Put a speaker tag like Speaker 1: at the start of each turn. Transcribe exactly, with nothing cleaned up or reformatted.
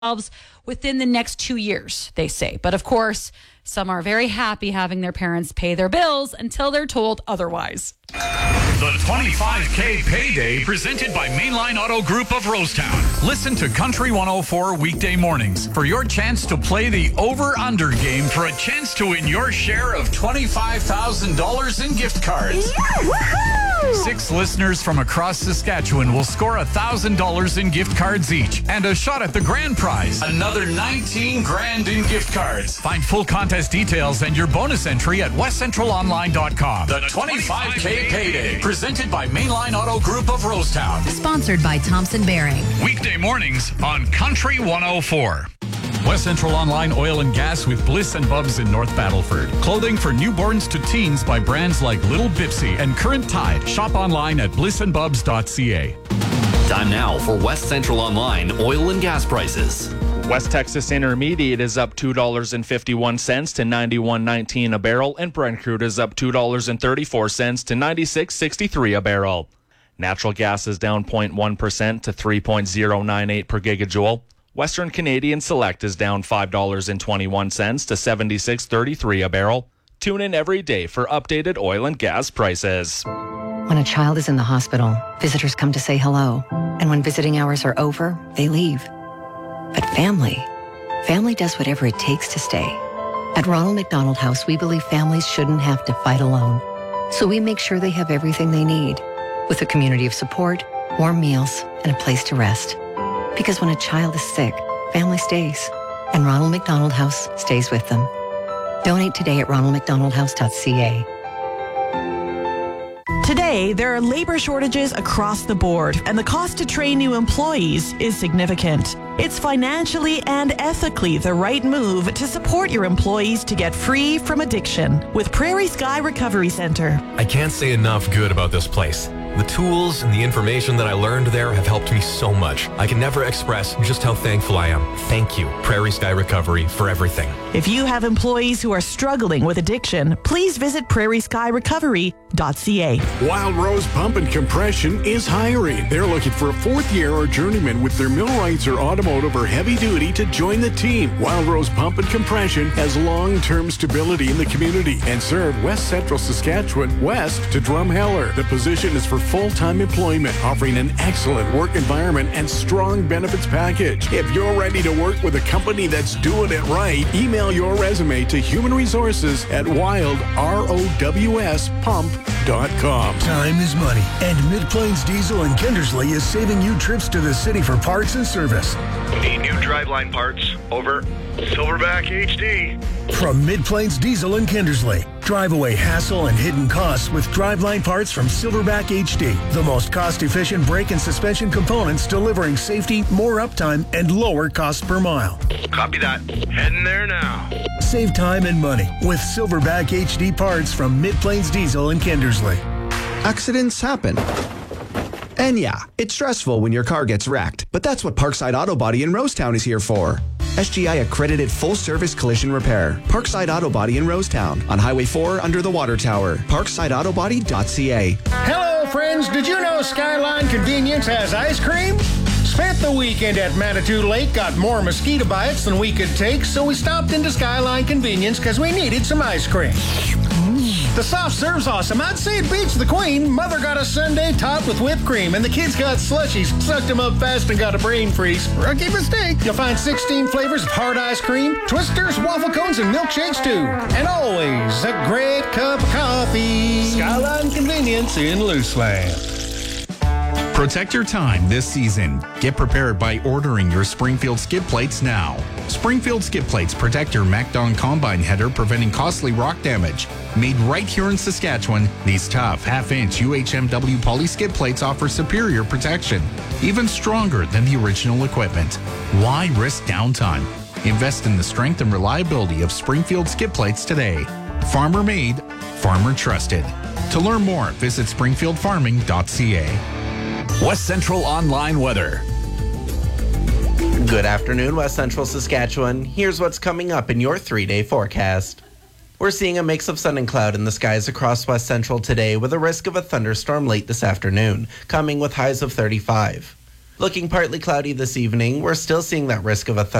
Speaker 1: within the next two years, they say. But of course, some are very happy having their parents pay their bills until they're told otherwise.
Speaker 2: The twenty-five K Payday presented by Mainline Auto Group of Rosetown. Listen to Country one oh four weekday mornings for your chance to play the over-under game for a chance to win your share of twenty-five thousand dollars in gift cards.
Speaker 3: Yeah, woohoo!
Speaker 2: Six listeners from across Saskatchewan will score one thousand dollars in gift cards each and a shot at the grand prize, another nineteen grand in gift cards. Find full contest details and your bonus entry at west central online dot com. The twenty-five K Payday, presented by Mainline Auto Group of Rosetown.
Speaker 4: Sponsored by Thompson Bearing.
Speaker 2: Weekday mornings on Country one oh four. West Central Online Oil and Gas with Bliss and Bubs in North Battleford. Clothing for newborns to teens by brands like Little Bipsy and Current Tide. Shop online at bliss and bubs dot c a.
Speaker 5: Time now for West Central Online oil and gas prices.
Speaker 6: West Texas Intermediate is up two dollars and fifty-one cents to ninety-one nineteen a barrel, and Brent crude is up two dollars and thirty-four cents to ninety-six sixty-three a barrel. Natural gas is down zero point one percent to three point zero nine eight per gigajoule. Western Canadian Select is down five dollars and twenty-one cents to seventy-six thirty-three a barrel. Tune in every day for updated oil and gas prices.
Speaker 7: When a child is in the hospital, visitors come to say hello. And when visiting hours are over, they leave. But family, family does whatever it takes to stay. At Ronald McDonald House, we believe families shouldn't have to fight alone. So we make sure they have everything they need, with a community of support, warm meals, and a place to rest. Because when a child is sick, family stays. And Ronald McDonald House stays with them. Donate today at ronald mcdonald house dot c a.
Speaker 8: Today, there are labor shortages across the board, and the cost to train new employees is significant. It's financially and ethically the right move to support your employees to get free from addiction with Prairie Sky Recovery Center.
Speaker 9: I can't say enough good about this place. The tools and the information that I learned there have helped me so much. I can never express just how thankful I am. Thank you, Prairie Sky Recovery, for everything.
Speaker 8: If you have employees who are struggling with addiction, please visit prairie sky recovery dot c a.
Speaker 10: Wild Rose Pump and Compression is hiring. They're looking for a fourth year or journeyman with their millwrights or automotive or heavy duty to join the team. Wild Rose Pump and Compression has long-term stability in the community and serve West Central Saskatchewan west to Drumheller. The position is for full-time employment, offering an excellent work environment and strong benefits package. If you're ready to work with a company that's doing it right, email your resume to human resources at wild rows pump dot com.
Speaker 11: Time is money, and Mid-Plains Diesel in Kindersley is saving you trips to the city for parts and service.
Speaker 12: Need new driveline parts? Over. Silverback H D.
Speaker 11: From Mid-Plains Diesel in Kindersley. Drive away hassle and hidden costs with driveline parts from Silverback H D. The most cost-efficient brake and suspension components, delivering safety, more uptime, and lower cost per mile.
Speaker 12: Copy that. Heading there now.
Speaker 11: Save time and money with Silverback H D parts from Mid-Plains Diesel in Kindersley.
Speaker 13: Accidents happen. And yeah, it's stressful when your car gets wrecked, but that's what Parkside Auto Body in Rosetown is here for. S G I accredited full-service collision repair. Parkside Auto Body in Rosetown on Highway four under the water tower. parkside auto body dot c a.
Speaker 14: Hello, friends. Did you know Skyline Convenience has ice cream? Spent the weekend at Manitou Lake, got more mosquito bites than we could take, so we stopped into Skyline Convenience because we needed some ice cream. The soft serve's awesome. I'd say it beats the Queen. Mother got a sundae topped with whipped cream, and the kids got slushies, sucked them up fast, and got a brain freeze. Rookie mistake. You'll find sixteen flavors of hard ice cream, twisters, waffle cones, and milkshakes, too. And always a great cup of coffee. Skyline Convenience in Luceland.
Speaker 15: Protect your time this season. Get prepared by ordering your Springfield skid plates now. Springfield skid plates protect your MacDon combine header, preventing costly rock damage. Made right here in Saskatchewan, these tough half-inch U H M W poly skid plates offer superior protection, even stronger than the original equipment. Why risk downtime? Invest in the strength and reliability of Springfield skid plates today. Farmer made, farmer trusted. To learn more, visit springfield farming dot c a.
Speaker 2: West Central Online weather.
Speaker 16: Good afternoon, West Central Saskatchewan. Here's what's coming up in your three-day forecast. We're seeing a mix of sun and cloud in the skies across West Central today, with a risk of a thunderstorm late this afternoon, coming with highs of thirty-five. Looking partly cloudy this evening. We're still seeing that risk of a